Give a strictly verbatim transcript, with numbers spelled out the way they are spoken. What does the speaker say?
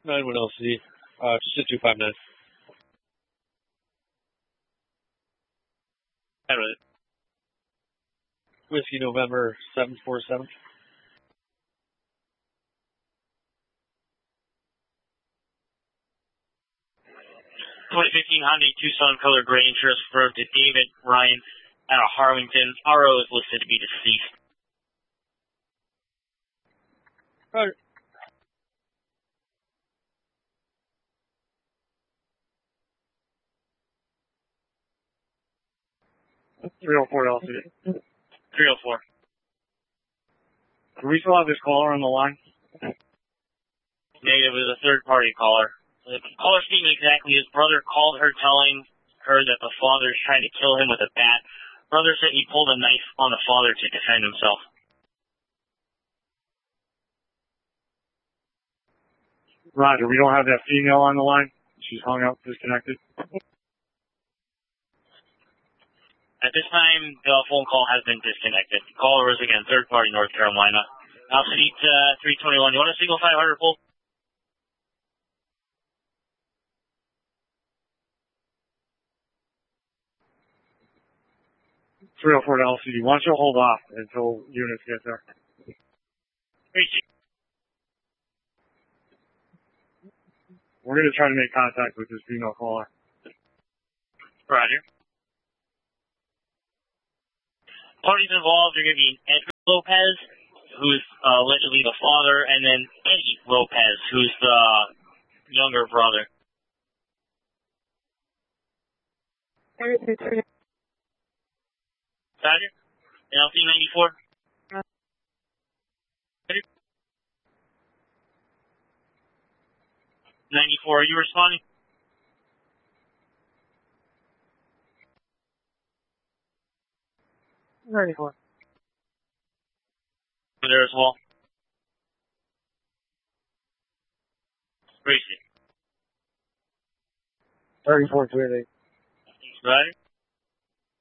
nine one L C. Uh, just a two five nine. Alright. Whiskey November seven four seven. twenty fifteen Hyundai Tucson color gray insurance referred to David Ryan out of Harlington. R O is listed to be deceased. Alright. three oh four L C. three oh four. Do we still have this caller on the line? Negative is a third-party caller. The caller statement exactly his brother called her telling her that the father is trying to kill him with a bat. Brother said he pulled a knife on the father to defend himself. Roger, we don't have that female on the line. She's hung up, disconnected. At this time, the phone call has been disconnected. Caller is again third party North Carolina. House seat uh, three twenty-one. You want a single five hundred pull? three oh four L C D. Why don't you hold off until units get there? Appreciate We're going to try to make contact with this female caller. Roger. Parties involved are going to be Edgar Lopez, who's uh, allegedly the father, and then Eddie Lopez, who's the younger brother. Roger. L C ninety-four. ninety-four, are you responding? ninety-four. There as well. Appreciate it. thirty-four, two eighty-eight. Right.